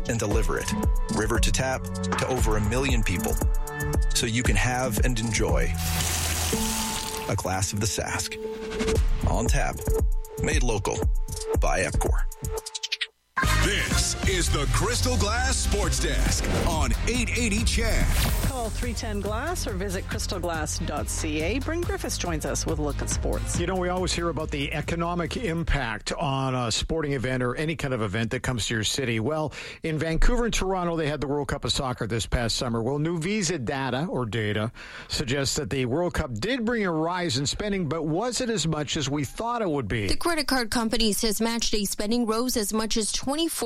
and deliver it, river to tap, to over 1 million people. So you can have and enjoy a glass of the Sask. On tap. Made local. By Epcor. This is the Crystal Glass Sports Desk on 880 CHED. Call 310-GLASS or visit crystalglass.ca. Bryn Griffiths joins us with a look at sports. You know, we always hear about the economic impact on a sporting event or any kind of event that comes to your city. Well, in Vancouver and Toronto, they had the World Cup of Soccer this past summer. Well, new Visa data suggests that the World Cup did bring a rise in spending, but was it as much as we thought it would be? The credit card company says matchday spending rose as much as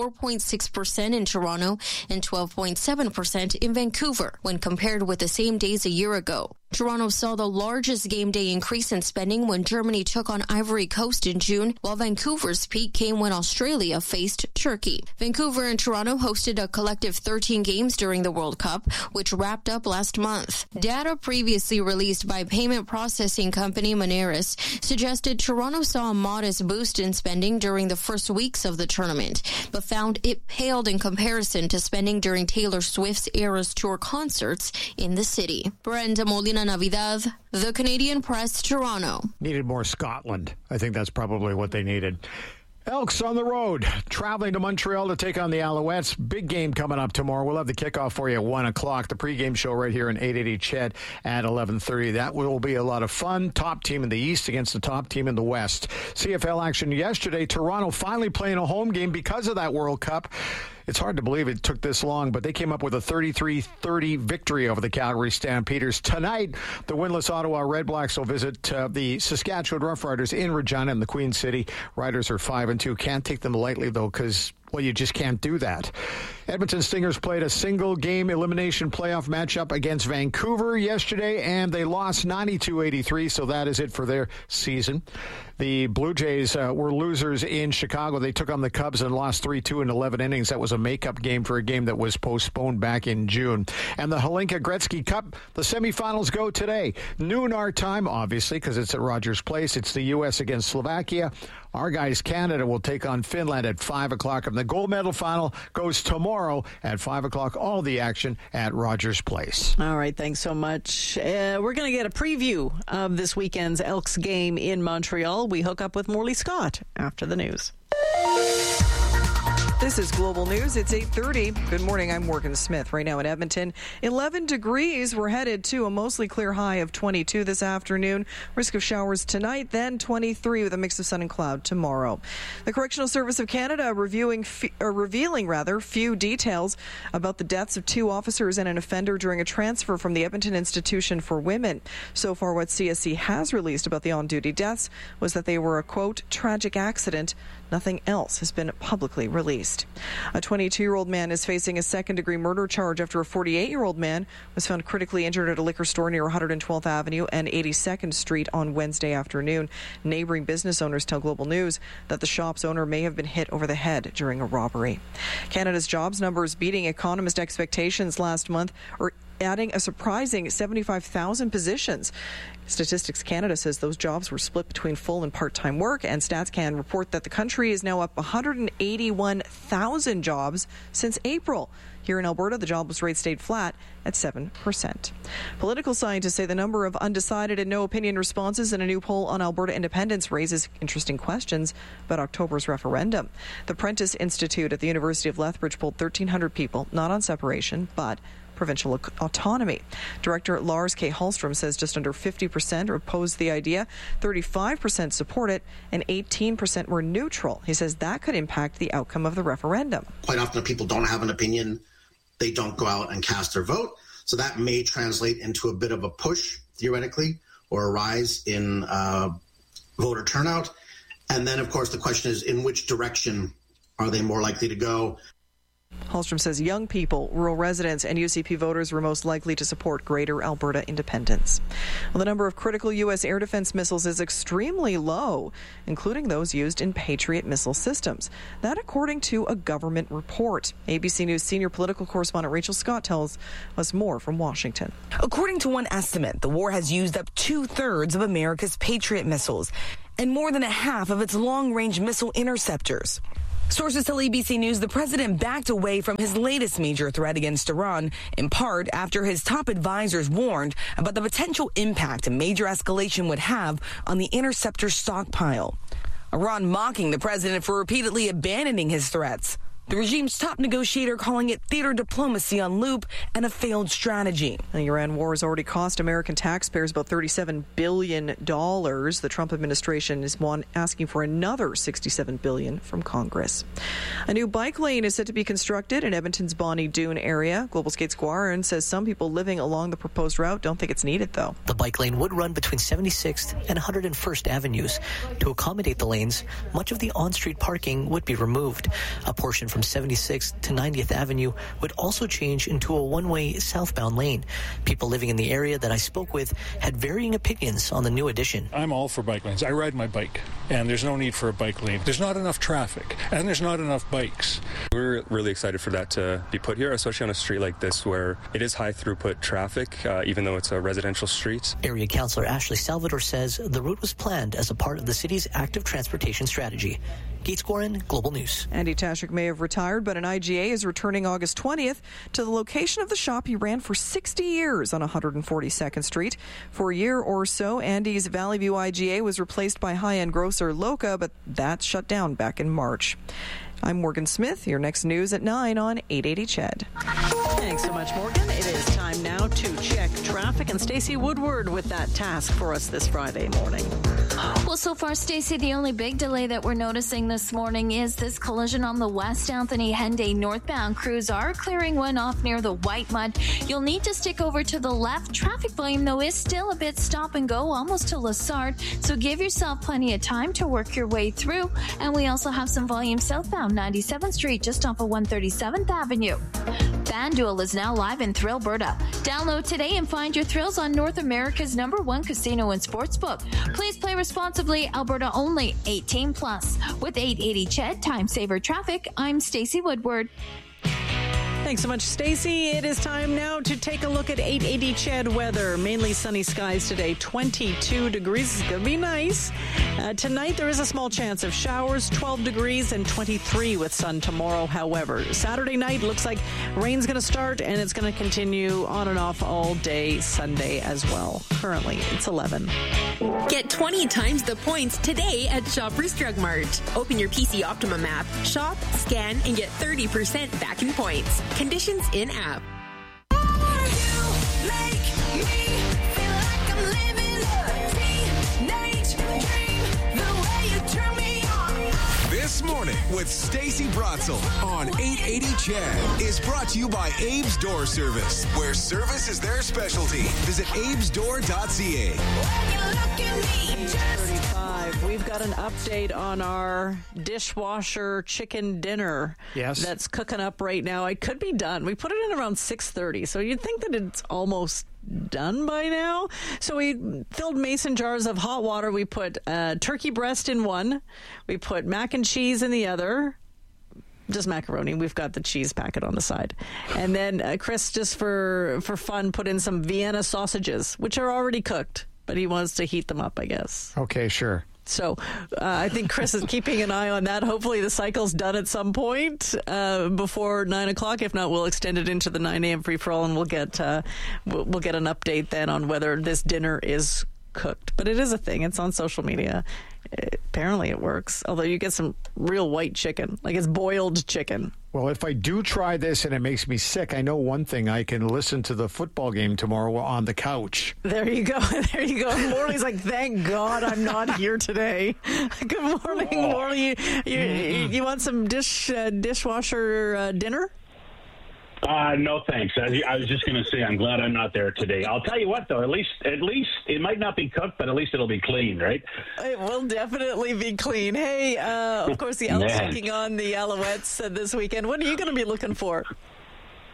24.6% in Toronto and 12.7% in Vancouver when compared with the same days a year ago. Toronto saw the largest game day increase in spending when Germany took on Ivory Coast in June, while Vancouver's peak came when Australia faced Turkey. Vancouver and Toronto hosted a collective 13 games during the World Cup, which wrapped up last month. Data previously released by payment processing company Moneris suggested Toronto saw a modest boost in spending during the first weeks of the tournament, but found it paled in comparison to spending during Taylor Swift's Eras Tour concerts in the city. Brenda Molina Navidad, The Canadian Press, Toronto. Needed more Scotland. I think that's probably what they needed. Elks on the road, traveling to Montreal to take on the Alouettes. Big game coming up tomorrow. We'll have the kickoff for you at 1 o'clock. The pregame show right here in 880 CHED at 11:30. That will be a lot of fun. Top team in the East against the top team in the West. CFL action yesterday. Toronto finally playing a home game because of that World Cup. It's hard to believe it took this long, but they came up with a 33-30 victory over the Calgary Stampeders. Tonight, the winless Ottawa Redblacks will visit the Saskatchewan Roughriders in Regina in the Queen City. Riders are 5-2. Can't take them lightly, though, because, well, you just can't do that. Edmonton Stingers played a single-game elimination playoff matchup against Vancouver yesterday, and they lost 92-83, so that is it for their season. The Blue Jays were losers in Chicago. They took on the Cubs and lost 3-2 in 11 innings. That was a makeup game for a game that was postponed back in June. And the Hlinka Gretzky Cup, the semifinals go today. Noon our time, obviously, because it's at Rogers Place. It's the U.S. against Slovakia. Our guys, Canada, will take on Finland at 5 o'clock. And the gold medal final goes tomorrow at 5 o'clock. All the action at Rogers Place. All right, thanks so much. We're going to get a preview of this weekend's Elks game in Montreal. We hook up with Morley Scott after the news. This is Global News. It's 8:30. Good morning. I'm Morgan Smith. Right now in Edmonton, 11 degrees. We're headed to a mostly clear high of 22 this afternoon. Risk of showers tonight, then 23 with a mix of sun and cloud tomorrow. The Correctional Service of Canada revealing few details about the deaths of 2 officers and an offender during a transfer from the Edmonton Institution for Women. So far, what CSC has released about the on-duty deaths was that they were a, quote, tragic accident. Nothing else has been publicly released. A 22-year-old man is facing a second-degree murder charge after a 48-year-old man was found critically injured at a liquor store near 112th Avenue and 82nd Street on Wednesday afternoon. Neighboring business owners tell Global News that the shop's owner may have been hit over the head during a robbery. Canada's jobs numbers beating economist expectations last month, or adding a surprising 75,000 positions. Statistics Canada says those jobs were split between full and part-time work, and StatsCan report that the country is now up 181,000 jobs since April. Here in Alberta, the jobless rate stayed flat at 7%. Political scientists say the number of undecided and no-opinion responses in a new poll on Alberta independence raises interesting questions about October's referendum. The Prentice Institute at the University of Lethbridge polled 1,300 people, not on separation, but provincial autonomy. Director Lars K. Hallstrom says just under 50% oppose the idea, 35% support it, and 18% were neutral. He says that could impact the outcome of the referendum. Quite often, if people don't have an opinion, they don't go out and cast their vote. So that may translate into a bit of a push, theoretically, or a rise in voter turnout. And then, of course, the question is, in which direction are they more likely to go? Hallstrom says young people, rural residents, and UCP voters were most likely to support greater Alberta independence. Well, the number of critical U.S. air defense missiles is extremely low, including those used in Patriot missile systems. That according to a government report. ABC News senior political correspondent Rachel Scott tells us more from Washington. According to one estimate, the war has used up 2/3 of America's Patriot missiles and more than a half of its long-range missile interceptors. Sources tell ABC News the president backed away from his latest major threat against Iran, in part after his top advisors warned about the potential impact a major escalation would have on the interceptor stockpile. Iran mocking the president for repeatedly abandoning his threats. The regime's top negotiator calling it theater diplomacy on loop and a failed strategy. The Iran war has already cost American taxpayers about $37 billion. The Trump administration is asking for another $67 billion from Congress. A new bike lane is set to be constructed in Edmonton's Bonnie Doon area. Global Skate's Guarin says some people living along the proposed route don't think it's needed, though. The bike lane would run between 76th and 101st Avenues. To accommodate the lanes, much of the on-street parking would be removed. A portion from 76th to 90th Avenue would also change into a one-way southbound lane. People living in the area that I spoke with had varying opinions on the new addition. I'm all for bike lanes. I ride my bike, and there's no need for a bike lane. There's not enough traffic, and there's not enough bikes. We're really excited for that to be put here, especially on a street like this where it is high throughput traffic, even though it's a residential street. Area Councillor Ashley Salvador says the route was planned as a part of the city's active transportation strategy. Gates Gorin, Global News. Andy Tashik may have retired, but an IGA is returning August 20th to the location of the shop he ran for 60 years on 142nd Street. For a year or so, Andy's Valley View IGA was replaced by high-end grocer Loca, but that shut down back in March. I'm Morgan Smith. Your next news at 9 on 880 CHED. Thanks so much, Morgan. It is time now to check traffic, and Stacey Woodward with that task for us this Friday morning. Well, so far, Stacey, the only big delay that we're noticing this morning is this collision on the West Anthony Henday northbound. Crews are clearing one off near the White Mud. You'll need to stick over to the left. Traffic volume, though, is still a bit stop and go, almost to Lessard. So give yourself plenty of time to work your way through. And we also have some volume southbound 97th Street, just off of 137th Avenue. FanDuel is now live in Thrillberta. Download today and find your thrills on North America's #1 casino and sportsbook. Please play responsibly. Alberta only. 18 plus. With 880 CHED Time Saver Traffic, I'm Stacey Woodward. Thanks so much, Stacey. It is time now to take a look at 880 CHED weather. Mainly sunny skies today, 22 degrees. It's going to be nice. Tonight, there is a small chance of showers, 12 degrees and 23 with sun tomorrow. However, Saturday night looks like rain's going to start, and it's going to continue on and off all day Sunday as well. Currently, it's 11. Get 20 times the points today at Shoppers Drug Mart. Open your PC Optimum app, shop, scan, and get 30% back in points. Conditions in app. This Morning with Stacey Bratzel on 880 CHED is brought to you by Abe's Door Service, where service is their specialty. Visit abesdoor.ca. 8:35. We've got an update on our dishwasher chicken dinner. Yes. That's cooking up right now. It could be done. We put it in around 6:30, so you'd think that it's almost done by now. So we filled mason jars of hot water. We put turkey breast in one. We put mac and cheese in the other. Just macaroni. We've got the cheese packet on the side. And then Chris, just for fun, put in some Vienna sausages, which are already cooked, but he wants to heat them up, I guess. Okay, sure. So I think Chris is keeping an eye on that. Hopefully the cycle's done at some point before 9 o'clock. If not, we'll extend it into the 9 a.m. free-for-all, and we'll get an update then on whether this dinner is cooked. But it is a thing. It's on social media. Apparently it works, although you get some real white chicken, like it's boiled chicken. Well, if I do try this and it makes me sick, I know one thing. I can listen to the football game tomorrow on the couch. There you go. There you go. Morley's like, thank God I'm not here today. Good morning, Morley. You want some dishwasher dinner? No, thanks. I was just going to say I'm glad I'm not there today. I'll tell you what, though, at least it might not be cooked, but at least it'll be clean, right? It will definitely be clean. Hey, of course, the Elks taking on the Alouettes this weekend. What are you going to be looking for?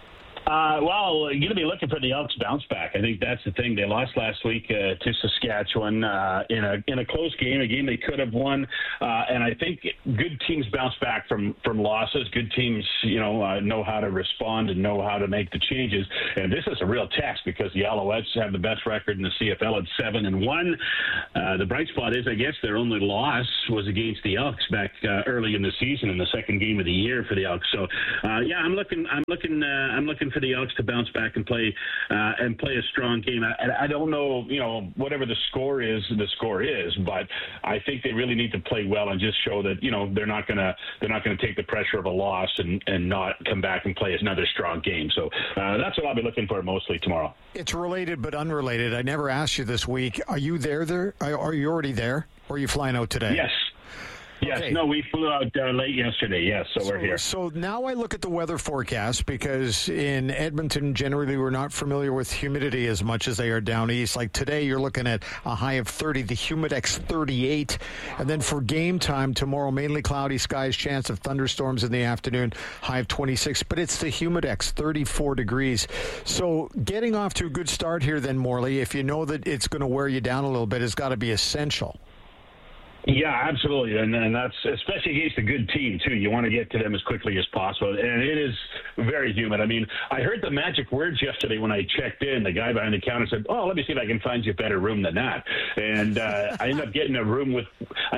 Well, you're going to be looking for the Elks bounce back. I think that's the thing. They lost last week to Saskatchewan in a close game, a game they could have won. And I think good teams bounce back from losses. Good teams, know how to respond and know how to make the changes. And this is a real test because the Alouettes have the best record in the CFL at 7-1. The bright spot is, I guess, their only loss was against the Elks back early in the season in the second game of the year for the Elks. So, I'm looking for the Elks to bounce back and play a strong game. I don't know, whatever the score is, but I think they really need to play well and just show that, they're not going to take the pressure of a loss and not come back and play another strong game. So that's what I'll be looking for mostly tomorrow. It's related but unrelated. I never asked you this week. Are you there? Are you already there? Or are you flying out today? Yes. Yes, okay. No, we flew out late yesterday, yes, so we're here. So now I look at the weather forecast because in Edmonton, generally we're not familiar with humidity as much as they are down east. Like today, you're looking at a high of 30, the Humidex 38. And then for game time tomorrow, mainly cloudy skies, chance of thunderstorms in the afternoon, high of 26. But it's the Humidex, 34 degrees. So getting off to a good start here then, Morley, if you know that it's going to wear you down a little bit, has got to be essential. Yeah, absolutely, and that's especially against a good team too. You want to get to them as quickly as possible, and it is very humid. I mean, I heard the magic words yesterday when I checked in. The guy behind the counter said, "Oh, let me see if I can find you a better room than that." And I ended up getting a room with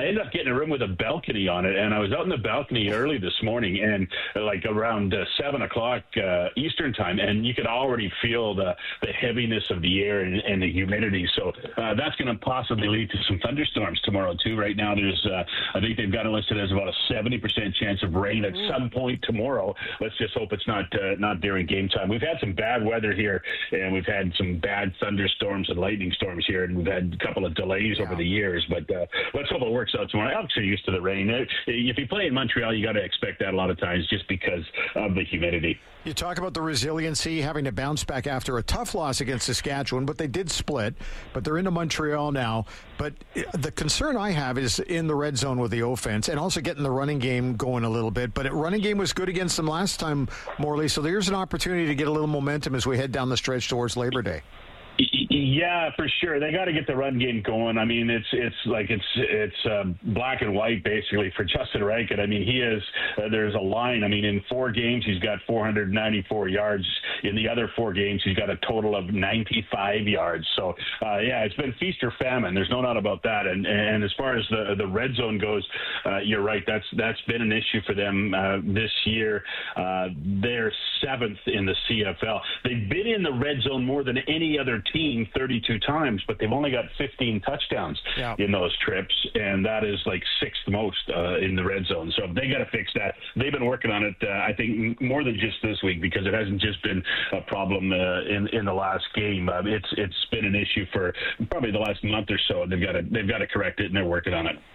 a balcony on it. And I was out in the balcony early this morning, and like around 7:00 Eastern time, and you could already feel the heaviness of the air and the humidity. So that's going to possibly lead to some thunderstorms tomorrow too. Right now, there's I think they've got it listed as about a 70% chance of rain at some point tomorrow. Let's just hope it's not during game time. We've had some bad weather here, and we've had some bad thunderstorms and lightning storms here, and we've had a couple of delays over the years. But let's hope it works out tomorrow. Elks are used to the rain. If you play in Montreal, you got to expect that a lot of times just because of the humidity. You talk about the resiliency, having to bounce back after a tough loss against Saskatchewan, but they did split. But they're into Montreal now. But the concern I have is in the red zone with the offense and also getting the running game going a little bit. But running game was good against them last time, Morley. So there's an opportunity to get a little momentum as we head down the stretch towards Labor Day. Yeah, for sure. They got to get the run game going. I mean, it's black and white basically for Justin Rankin. I mean, he is. There's a line. I mean, in 4 games he's got 494 yards. In the other 4 games he's got a total of 95 yards. So yeah, it's been feast or famine. There's no doubt about that. And as far as the red zone goes, you're right. That's been an issue for them this year. They're 7th in the CFL. They've been in the red zone more than any other team 32 times, but they've only got 15 touchdowns in those trips, and that is like 6th most in the red zone. So they got to fix that. They've been working on it, I think, more than just this week because it hasn't just been a problem in the last game. It's been an issue for probably the last month or so. They've got to correct it, and they're working on it.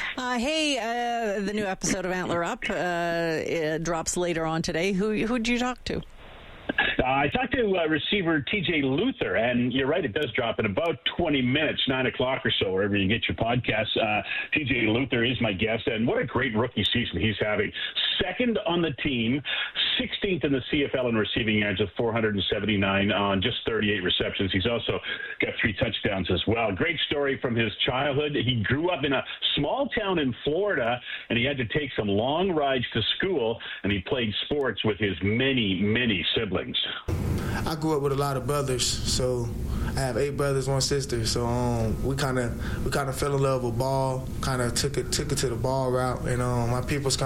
Hey, the new episode of Antler Up it drops later on today. Who'd you talk to? I talked to receiver TJ Luther, and you're right, it does drop in about 20 minutes, 9 o'clock or so, wherever you get your podcasts. TJ Luther is my guest, and what a great rookie season he's having. 2nd on the team, 16th in the CFL in receiving yards with 479 on just 38 receptions. He's also got 3 touchdowns as well. Great story from his childhood. He grew up in a small town in Florida, and he had to take some long rides to school, and he played sports with his many, many siblings. I grew up with a lot of brothers, so I have 8 brothers, 1 sister. So we kind of fell in love with ball, kind of took it to the ball route, and my people's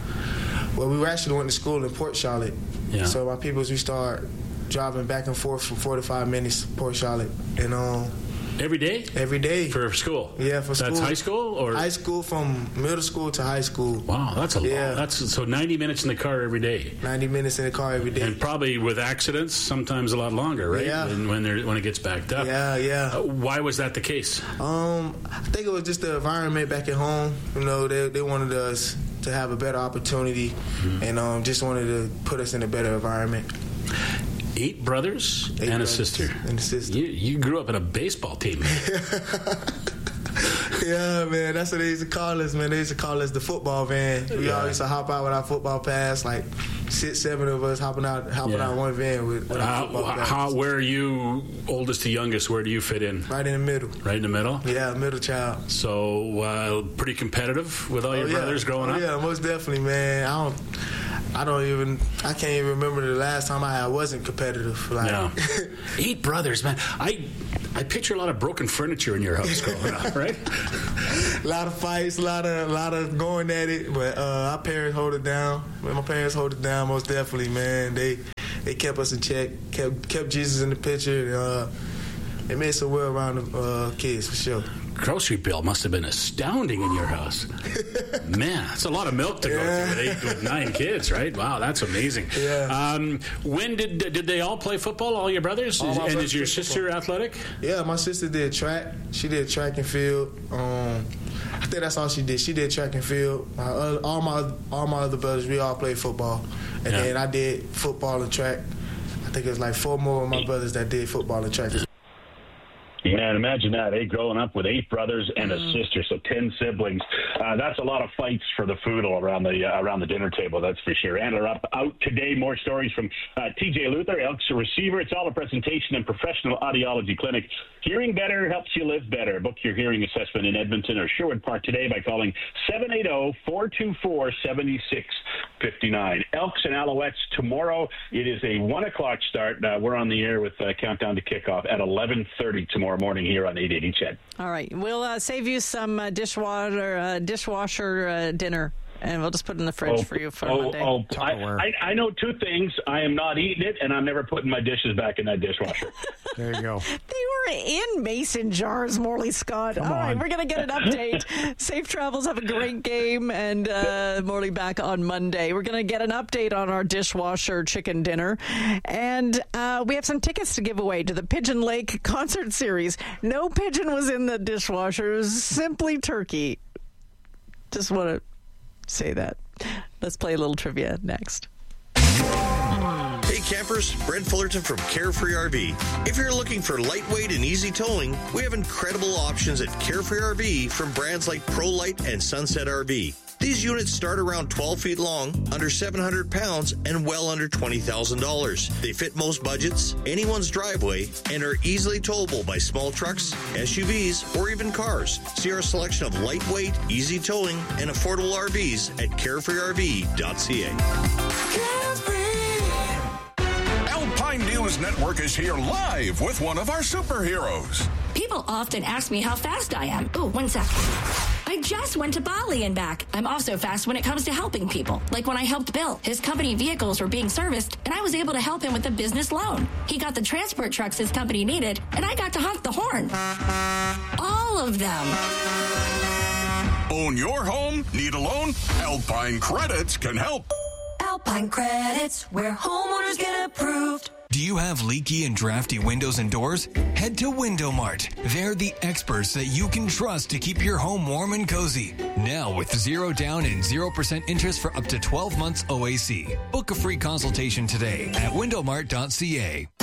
we actually went to school in Port Charlotte. Yeah. So my people's, we start driving back and forth for 45 minutes to Port Charlotte, and every day? Every day. For school? Yeah, for school. That's high school? Or high school, from middle school to high school. Wow, that's a lot. So 90 minutes in the car every day. 90 minutes in the car every day. And probably with accidents, sometimes a lot longer, right? Yeah. When it gets backed up. Yeah. Why was that the case? I think it was just the environment back at home. They wanted us to have a better opportunity, and just wanted to put us in a better environment. 8 brothers and a sister. And a sister. You grew up in a baseball team. Yeah, man, that's what they used to call us, man. They used to call us the football van. We all used to hop out with our football pass, like 6, 7 of us hopping out one van with our football pass. Where are you, oldest to youngest? Where do you fit in? Right in the middle. Right in the middle? Yeah, middle child. So pretty competitive with all your brothers growing up? Yeah, most definitely, man. I can't even remember the last time I wasn't competitive. Yeah. 8 brothers, man. I picture a lot of broken furniture in your house growing up, right? A lot of fights, a lot of going at it, but our parents hold it down. My parents hold it down, most definitely, man. They kept us in check, kept Jesus in the picture. They made some well-rounded kids, for sure. Grocery bill must have been astounding in your house. Man, that's a lot of milk to go through with 9 kids, right? Wow, that's amazing. Yeah. When did they all play football, all your brothers? And is your sister athletic? Yeah, my sister did track. She did track and field. I think that's all she did. She did track and field. All my other brothers, we all played football. And then I did football and track. I think it was like 4 more of my brothers that did football and track. Yeah, and imagine that, growing up with 8 brothers and a sister, so 10 siblings. That's a lot of fights for the food all around the dinner table, that's for sure. And are out today. More stories from TJ Luther, Elks receiver. It's all a presentation and professional audiology clinic. Hearing better helps you live better. Book your hearing assessment in Edmonton or Sherwood Park today by calling 780-424-7659. Elks and Alouettes tomorrow. It is a 1 o'clock start. We're on the air with Countdown to Kickoff at 11:30 tomorrow morning here on 880 CHED. All right. We'll save you some dishwasher dinner, and we'll just put it in the fridge for you for Monday. I know 2 things. I am not eating it, and I'm never putting my dishes back in that dishwasher. There you go. They were in mason jars, Morley Scott. All right, we're going to get an update. Safe travels. Have a great game. And Morley back on Monday. We're going to get an update on our dishwasher chicken dinner. And we have some tickets to give away to the Pigeon Lake concert series. No pigeon was in the dishwasher. It was simply turkey. Just want to say that. Let's play a little trivia next. Hey campers, Brent Fullerton from Carefree RV. If you're looking for lightweight and easy towing, we have incredible options at Carefree RV from brands like ProLite and Sunset RV. These units start around 12 feet long, under 700 pounds, and well under $20,000. They fit most budgets, anyone's driveway, and are easily towable by small trucks, SUVs, or even cars. See our selection of lightweight, easy towing, and affordable RVs at carefreerv.ca. Alpine News Network is here live with one of our superheroes. People often ask me how fast I am. Oh, 1 sec. I just went to Bali and back. I'm also fast when it comes to helping people. Like when I helped Bill. His company vehicles were being serviced, and I was able to help him with a business loan. He got the transport trucks his company needed, and I got to honk the horn. All of them. Own your home? Need a loan? Alpine Credits can help. Alpine Credits, where homeowners get approved. Do you have leaky and drafty windows and doors? Head to Window Mart. They're the experts that you can trust to keep your home warm and cozy. Now with 0 down and 0% interest for up to 12 months OAC. Book a free consultation today at windowmart.ca.